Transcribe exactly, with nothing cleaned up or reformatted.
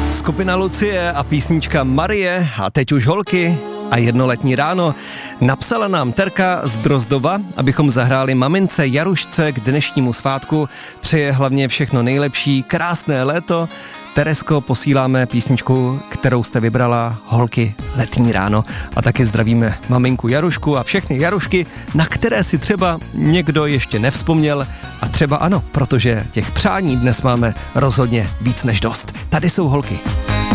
Skupina Lucie a písnička Marie a teď už holky a jednoletní ráno. Napsala nám Terka z Drozdova, abychom zahráli mamince Jarušce k dnešnímu svátku. Přeje hlavně všechno nejlepší, krásné léto. Teresko, posíláme písničku, kterou jste vybrala, holky letní ráno. A taky zdravíme maminku Jarušku a všechny Jarušky, na které si třeba někdo ještě nevzpomněl. A třeba ano, protože těch přání dnes máme rozhodně víc než dost. Tady jsou holky.